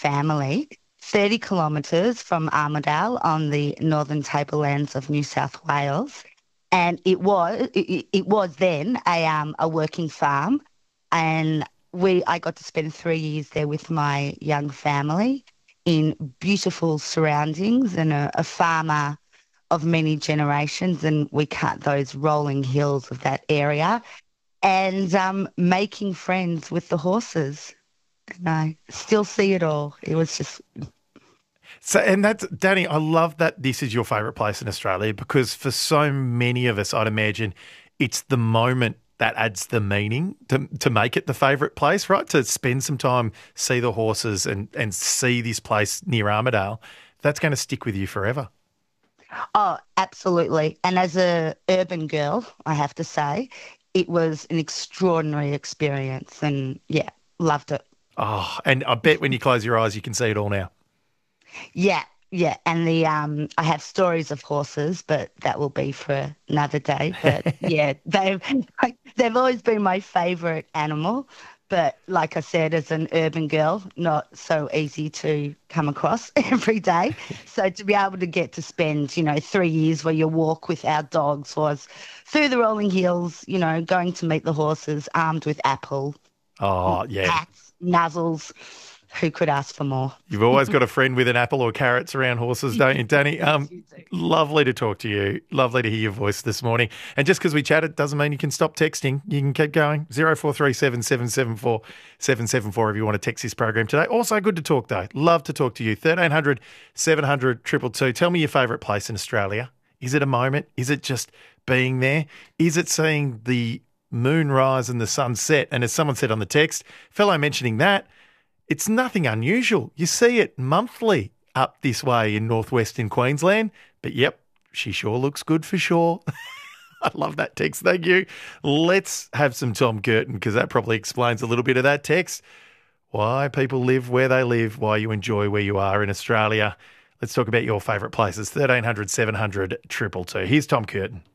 family 30 kilometres from Armidale on the northern tablelands of New South Wales. And it was then a working farm, and I got to spend 3 years there with my young family in beautiful surroundings and a farmer of many generations, and we cut those rolling hills of that area and making friends with the horses. And I still see it all. It was just, So, and that's, Danny, I love that this is your favourite place in Australia because for so many of us, I'd imagine it's the moment that adds the meaning to make it the favourite place, right? To spend some time, see the horses and see this place near Armidale. That's going to stick with you forever. oh, absolutely. And as a urban girl, I have to say, it was an extraordinary experience, and yeah, loved it. Oh, and I bet when you close your eyes, you can see it all now. Yeah, yeah. And I have stories of horses, but that will be for another day. But yeah, they've always been my favourite animal. But like I said, as an urban girl, not so easy to come across every day. So to be able to get to spend, 3 years where your walk with our dogs was through the rolling hills, going to meet the horses armed with apple, Oh, yeah. hats, nuzzles. Who could ask for more? You've always got a friend with an apple or carrots around horses, don't you, Danny? Yes, you do. Lovely to talk to you. Lovely to hear your voice this morning. And just because we chatted doesn't mean you can stop texting. You can keep going. 0437 774 774 if you want to text this program today. Also good to talk, though. Love to talk to you. 1300 700 222. Tell me your favourite place in Australia. Is it a moment? Is it just being there? Is it seeing the moon rise and the sun set? And as someone said on the text, fellow mentioning that, it's nothing unusual. You see it monthly up this way in northwestern Queensland. But yep, she sure looks good for sure. I love that text. Thank you. Let's have some Tom Curtin because that probably explains a little bit of that text. Why people live where they live, why you enjoy where you are in Australia. Let's talk about your favourite places. 1300 700 222. Here's Tom Curtin.